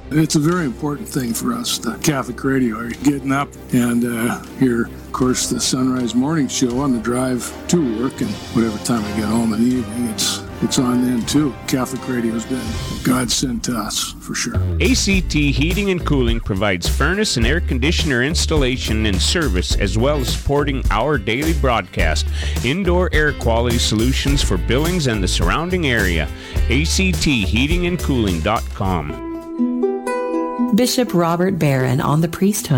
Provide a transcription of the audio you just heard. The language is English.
It's a very important thing for us, the Catholic radio. You're getting up and hear, of course, the Sunrise Morning Show on the drive to work, and whatever time I get home in the evening, it's on then too. Catholic radio's been God sent to us, for sure. ACT Heating and Cooling provides furnace and air conditioner installation and service, as well as supporting our daily broadcast. Indoor air quality solutions for Billings and the surrounding area. ACTheatingandcooling.com. Bishop Robert Barron on the priesthood.